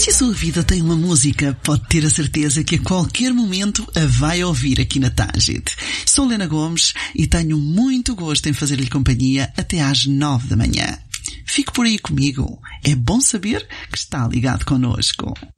Se a sua vida tem uma música, pode ter a certeza que a qualquer momento a vai ouvir aqui na Tangent. Sou Lena Gomes e tenho muito gosto em fazer-lhe companhia até às 9 da manhã. Fique por aí comigo. É bom saber que está ligado connosco.